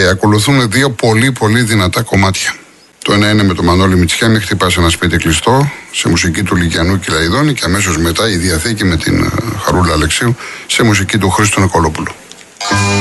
ακολουθούν δύο πολύ δυνατά κομμάτια. Το ένα είναι με τον Μανώλη Μητσιάνη, «Μη χτυπάς ένα σπίτι κλειστό», σε μουσική του Λυκιανού Κυλαϊδόνη, και αμέσως μετά η Διαθήκη με την Χαρούλα Αλεξίου σε μουσική του Χρήστου Νικολόπουλου.